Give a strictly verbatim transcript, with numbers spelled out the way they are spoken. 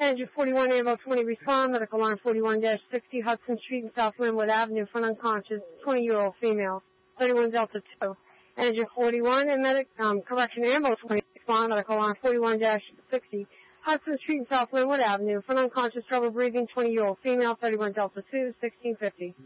Manager forty-one, Ambulance twenty, respond. Medical line forty-one dash sixty, Hudson Street and South Linwood Avenue, front unconscious, twenty-year-old female, thirty-one Delta two. Manager forty-one and medic, um, correction, Ambulance twenty, respond. Medical line forty-one dash sixty, Hudson Street and South Linwood Avenue, front unconscious, trouble breathing, twenty-year-old female, thirty-one Delta two, sixteen fifty.